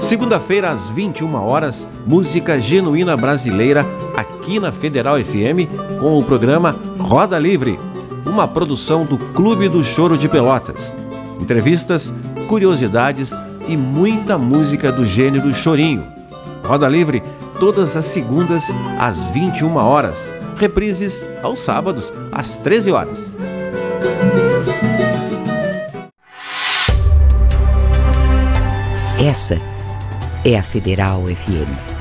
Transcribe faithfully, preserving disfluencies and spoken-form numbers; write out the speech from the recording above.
Segunda-feira, às vinte e uma horas, música genuína brasileira aqui na Federal F M com o programa Roda Livre, uma produção do Clube do Choro de Pelotas. Entrevistas, curiosidades e muita música do gênero chorinho. Roda Livre todas as segundas às vinte e uma horas. Reprises aos sábados às treze horas. Essa é a Federal F M.